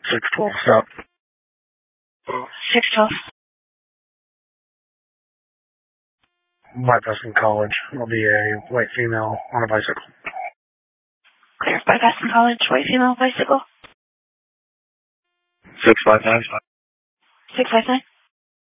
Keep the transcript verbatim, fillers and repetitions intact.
six twelve South. six twelve. Bypassing College. I'll be a white female on a bicycle. Clear. Bypassing College, white female, bicycle. six five nine. six five nine.